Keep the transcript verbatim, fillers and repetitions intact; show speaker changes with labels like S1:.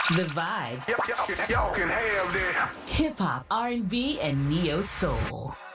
S1: The vibe.
S2: Y'all can have that.
S1: Hip hop, R and B, and neo soul.